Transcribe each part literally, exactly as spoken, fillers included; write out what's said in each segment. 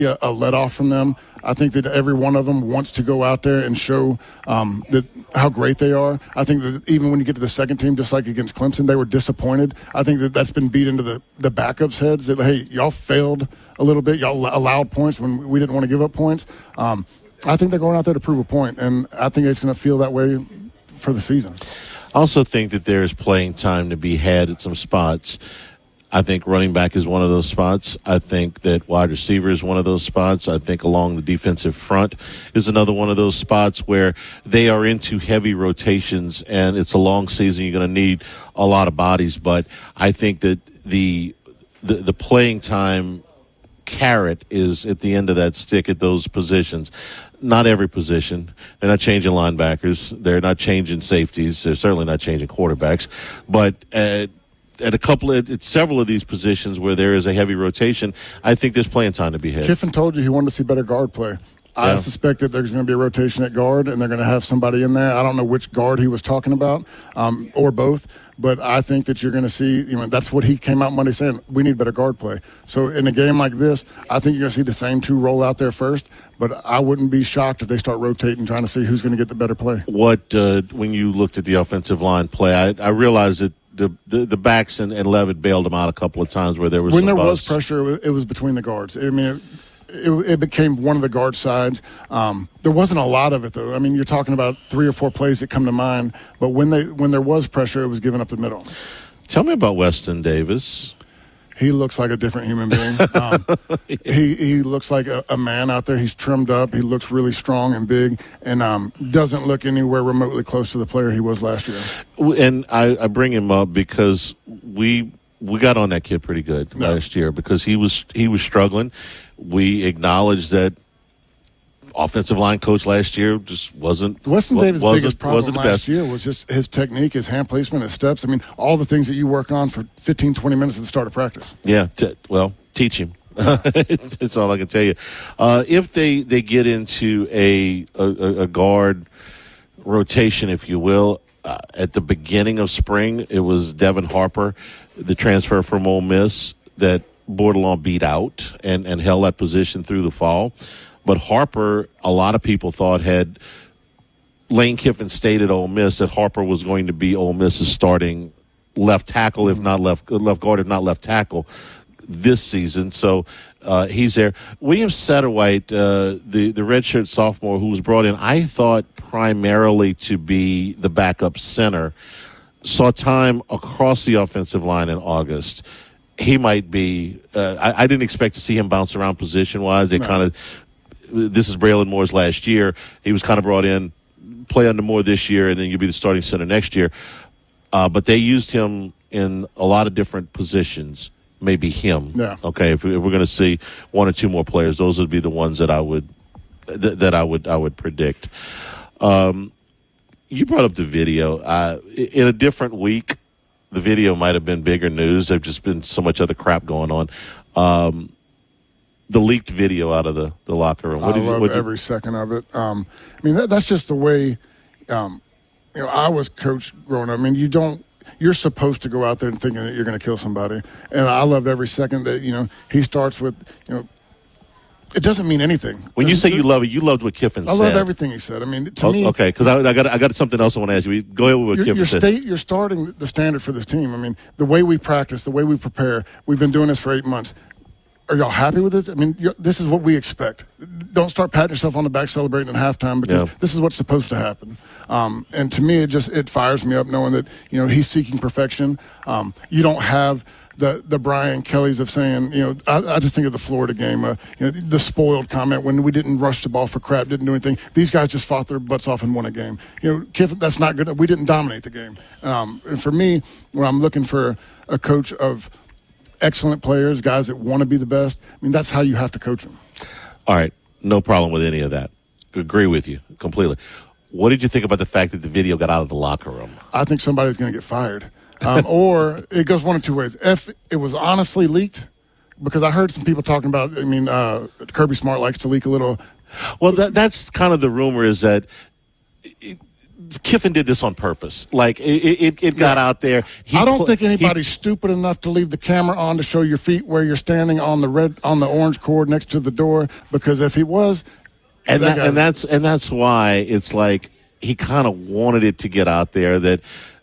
a, a let off from them. I think that every one of them wants to go out there and show um, that how great they are. I think that even when you get to the second team, just like against Clemson, they were disappointed. I think that that's been beat into the, the backups' heads that, hey, y'all failed a little bit. Y'all allowed points when we didn't want to give up points. Um, I think they're going out there to prove a point, and I think it's going to feel that way for the season. I also think that there's playing time to be had at some spots. I think running back is one of those spots. I think that wide receiver is one of those spots. I think along the defensive front is another one of those spots where they are into heavy rotations, and it's a long season. You're going to need a lot of bodies, but I think that the the, the playing time carrot is at the end of that stick at those positions. Not every position. They're not changing linebackers. They're not changing safeties. They're certainly not changing quarterbacks. But uh, at a couple of, at several of these positions where there is a heavy rotation, I think there's playing time to be had. Kiffin told you he wanted to see better guard play. I yeah. suspect that there's going to be a rotation at guard, and they're going to have somebody in there. I don't know which guard he was talking about, um, or both. But I think that you're going to see, you know, that's what he came out Monday saying, we need better guard play. So in a game like this, I think you're going to see the same two roll out there first, but I wouldn't be shocked if they start rotating, trying to see who's going to get the better play. What, uh, when you looked at the offensive line play, I, I realized that the, the, the backs and, and Levitt bailed them out a couple of times where there was When some there buzz. was pressure, it was, it was between the guards. I mean, it, It, it became one of the guard sides. Um, there wasn't a lot of it, though. I mean, you're talking about three or four plays that come to mind, but when they when there was pressure, it was given up the middle. Tell me about Weston Davis. He looks like a different human being. Um, he he looks like a, a man out there. He's trimmed up. He looks really strong and big, and um, doesn't look anywhere remotely close to the player he was last year. And I, I bring him up because we we got on that kid pretty good yeah. last year because he was he was struggling. We acknowledged that offensive line coach last year just wasn't Weston Davis' wasn't, biggest problem wasn't the last best. year was just his technique, his hand placement, his steps. I mean, all the things that you work on for fifteen, twenty minutes at the start of practice. Yeah, t- well, teach him. That's all I can tell you. Uh, if they, they get into a, a, a guard rotation, if you will, uh, at the beginning of spring, it was Devin Harper, the transfer from Ole Miss, that Bordelon beat out and, and held that position through the fall. But Harper, a lot of people thought had Lane Kiffin stayed at Ole Miss that Harper was going to be Ole Miss's starting left tackle, if not left left guard, if not left tackle this season. So uh, he's there. William Satterwhite, uh, the, the redshirt sophomore who was brought in, I thought primarily to be the backup center, saw time across the offensive line in August. He might be uh, – I, I didn't expect to see him bounce around position-wise. They no. kind of – this is Braylon Moore's last year. He was kind of brought in, play under Moore this year, and then you'll be the starting center next year. Uh, but they used him in a lot of different positions, maybe him. Yeah. Okay, if, we, if we're going to see one or two more players, those would be the ones that I would th- that I would I would predict. Um, you brought up the video. Uh, in a different week, the video might have been bigger news. There's just been so much other crap going on. Um, the leaked video out of the, the locker room. What I did you, love what every you, second of it. Um, I mean, that, that's just the way, um, you know, I was coached growing up. I mean, you don't, you're supposed to go out there and thinking that you're going to kill somebody. And I love every second that, you know, he starts with, you know, it doesn't mean anything. When you say you love it, you loved what Kiffin I said. I love everything he said. I mean, to oh, me. Okay, because I, I got I got something else I want to ask you. Go ahead with what you're, Kiffin you're said. State, you're starting the standard for this team. I mean, the way we practice, the way we prepare, we've been doing this for eight months. Are y'all happy with this? I mean, this is what we expect. Don't start patting yourself on the back celebrating at halftime because yeah. this is what's supposed to happen. Um, and to me, it just it fires me up knowing that, you know, he's seeking perfection. Um, you don't have the the Brian Kellys of saying, you know, I, I just think of the Florida game, uh, you know, the spoiled comment when we didn't rush the ball for crap, didn't do anything. These guys just fought their butts off and won a game. You know, Kiffin, that's not good. We didn't dominate the game. Um, and for me, when I'm looking for a coach of excellent players, guys that want to be the best, I mean, that's how you have to coach them. All right. No problem with any of that. Agree with you completely. What did you think about the fact that the video got out of the locker room? I think somebody's going to get fired. Um, or it goes one of two ways. If it was honestly leaked, because I heard some people talking about, I mean, uh, Kirby Smart likes to leak a little. Well, that, that's kind of the rumor is that it, Kiffin did this on purpose. Like it, it, it got yeah. out there. He I don't pl- think anybody's he, stupid enough to leave the camera on to show your feet where you're standing on the red on the orange cord next to the door. Because if he was, and that, that and that's and that's why it's like he kind of wanted it to get out there that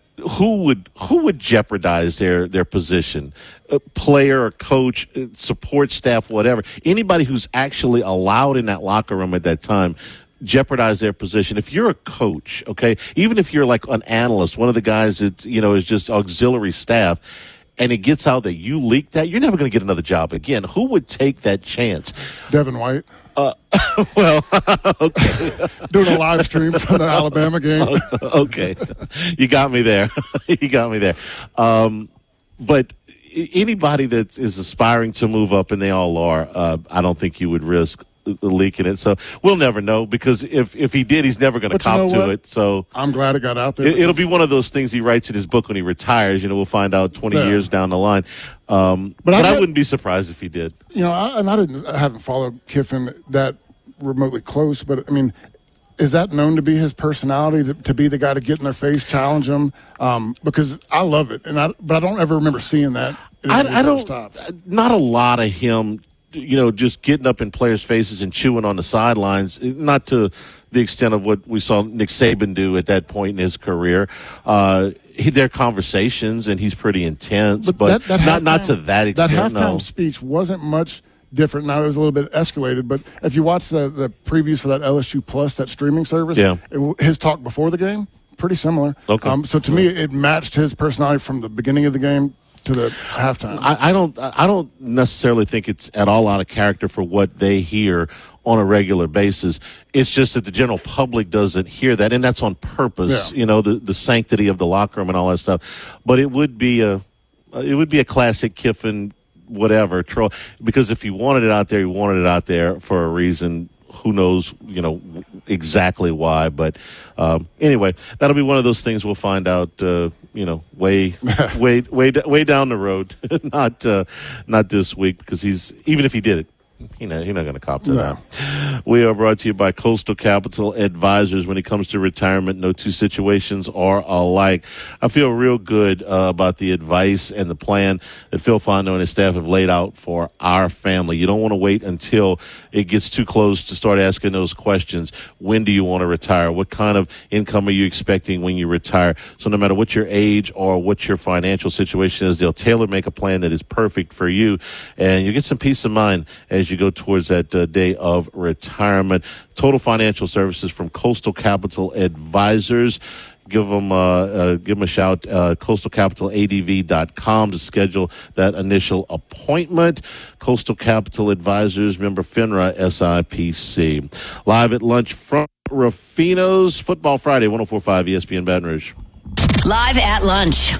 who would who would jeopardize their their position, a player or coach, support staff, whatever. Anybody who's actually allowed in that locker room at that time. Jeopardize their position. If you're a coach, okay, even if you're like an analyst, one of the guys that, you know, is just auxiliary staff, and it gets out that you leaked that, you're never going to get another job again. Who would take that chance? Devin White. Uh, well, okay. Doing a live stream from the Alabama game. Okay. You got me there. You got me there. Um, but anybody that is aspiring to move up, and they all are, uh, I don't think you would risk leaking it. So we'll never know, because if if he did, he's never going to cop to it. So I'm glad it got out there. It, it'll be one of those things he writes in his book when he retires. You know, we'll find out twenty yeah. years down the line. Um, but but I, I wouldn't be surprised if he did. You know, I, and I didn't. I haven't followed Kiffin that remotely close, but I mean, is that known to be his personality, to, to be the guy to get in their face, challenge them? Um, because I love it, and I but I don't ever remember seeing that. I, I don't. Stop. Not a lot of him. You know, just getting up in players' faces and chewing on the sidelines, not to the extent of what we saw Nick Saban do at that point in his career. Uh, he, their conversations, and he's pretty intense, but, but that, that not not to that extent. That halftime no. speech wasn't much different. Now it was a little bit escalated, but if you watch the, the previews for that L S U Plus, that streaming service, yeah. it, his talk before the game, pretty similar. Okay. Um, so to me, it matched his personality from the beginning of the game to the halftime. I, I don't. I don't necessarily think it's at all out of character for what they hear on a regular basis. It's just that the general public doesn't hear that, and that's on purpose. Yeah. You know, the the sanctity of the locker room and all that stuff. But it would be a, it would be a classic Kiffin, whatever troll. Because if he wanted it out there, he wanted it out there for a reason. Who knows, you know, exactly why. But um, anyway, that'll be one of those things we'll find out, uh, you know, way, way, way, way down the road. not, uh, not this week, because he's, even if he did it, you know, he's not going to cop to no. that. We are brought to you by Coastal Capital Advisors. When it comes to retirement, no two situations are alike. I feel real good uh, about the advice and the plan that Phil Fondo and his staff have laid out for our family. You don't want to wait until it gets too close to start asking those questions. When do you want to retire? What kind of income are you expecting when you retire? So no matter what your age or what your financial situation is, they'll tailor make a plan that is perfect for you, and you get some peace of mind as you go towards that uh, day of retirement. Total financial services from Coastal Capital Advisors. Give them, uh, uh, give them a shout, uh, coastal capital a d v dot com to schedule that initial appointment. Coastal Capital Advisors, member FINRA S I P C. Live at lunch from Ruffino's Football Friday, one oh four point five E S P N Baton Rouge. Live at lunch.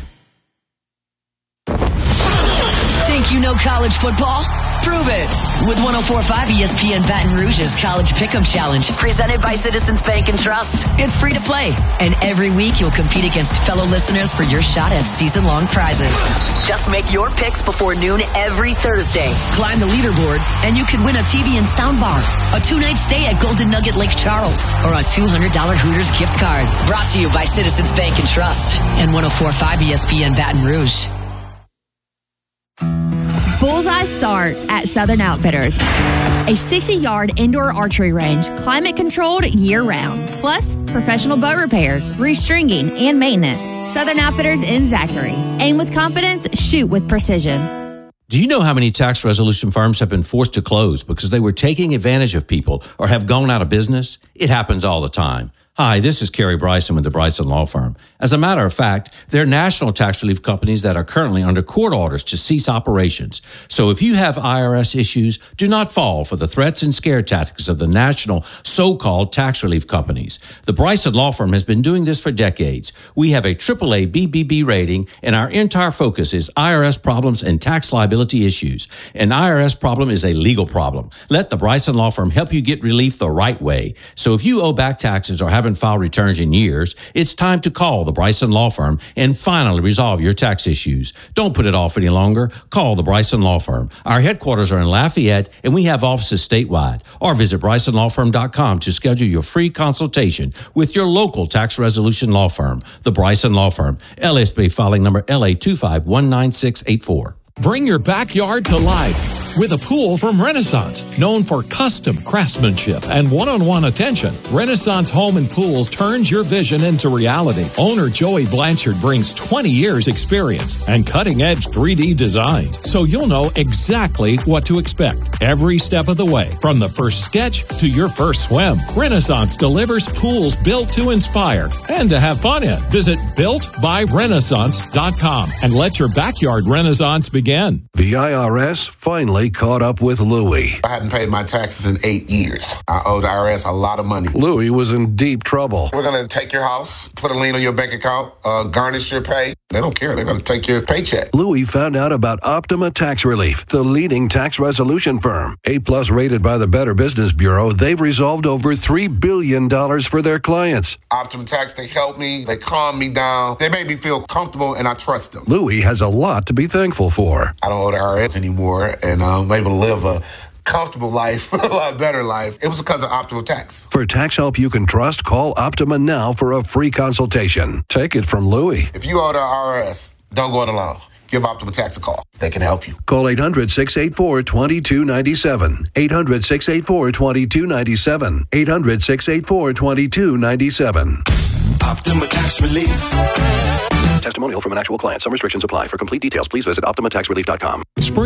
Think you know college football? Prove it with one oh four point five E S P N Baton Rouge's College Pick'em Challenge, presented by Citizens Bank and Trust. It's free to play, and every week you'll compete against fellow listeners for your shot at season-long prizes. Just make your picks before noon every Thursday. Climb the leaderboard, and you could win a T V and soundbar, a two-night stay at Golden Nugget Lake Charles, or a two hundred dollars Hooters gift card. Brought to you by Citizens Bank and Trust and one oh four point five E S P N Baton Rouge. Bullseye Start at Southern Outfitters. A sixty-yard indoor archery range, climate-controlled year-round. Plus, professional bow repairs, restringing, and maintenance. Southern Outfitters in Zachary. Aim with confidence, shoot with precision. Do you know how many tax resolution firms have been forced to close because they were taking advantage of people or have gone out of business? It happens all the time. Hi, this is Kerry Bryson with the Bryson Law Firm. As a matter of fact, they're national tax relief companies that are currently under court orders to cease operations. So if you have I R S issues, do not fall for the threats and scare tactics of the national so-called tax relief companies. The Bryson Law Firm has been doing this for decades. We have a triple A B B B rating, and our entire focus is I R S problems and tax liability issues. An I R S problem is a legal problem. Let the Bryson Law Firm help you get relief the right way. So if you owe back taxes or haven't filed returns in years, it's time to call the the Bryson Law Firm and finally resolve your tax issues. Don't put it off any longer. Call the Bryson Law Firm. Our headquarters are in Lafayette, and we have offices statewide. Or visit bryson law firm dot com to schedule your free consultation with your local tax resolution law firm, the Bryson Law Firm. L S B filing number L A two five one nine six eight four. Bring your backyard to life with a pool from Renaissance. Known for custom craftsmanship and one-on-one attention, Renaissance Home and Pools turns your vision into reality. Owner Joey Blanchard brings twenty years experience and cutting-edge three D designs, so you'll know exactly what to expect every step of the way, from the first sketch to your first swim. Renaissance delivers pools built to inspire and to have fun in. Visit built by renaissance dot com and let your backyard renaissance begin. The I R S finally caught up with Louie. I hadn't paid my taxes in eight years. I owe the I R S a lot of money. Louie was in deep trouble. We're going to take your house, put a lien on your bank account, uh, garnish your pay. They don't care. They're going to take your paycheck. Louie found out about Optima Tax Relief, the leading tax resolution firm. A-plus rated by the Better Business Bureau, they've resolved over three billion dollars for their clients. Optima Tax, they help me. They calm me down. They make me feel comfortable, and I trust them. Louie has a lot to be thankful for. I don't owe the I R S anymore, and I'm able to live a comfortable life, a lot better life. It was because of Optima Tax. For tax help you can trust, call Optima now for a free consultation. Take it from Louie. If you owe the I R S, don't go it alone. Give Optima Tax a call. They can help you. Call eight hundred, six eight four, two two nine seven. eight hundred, six eight four, two two nine seven. eight hundred, six eight four, two two nine seven. Optima Tax Relief. Testimonial from an actual client. Some restrictions apply. For complete details, please visit optima tax relief dot com. Spring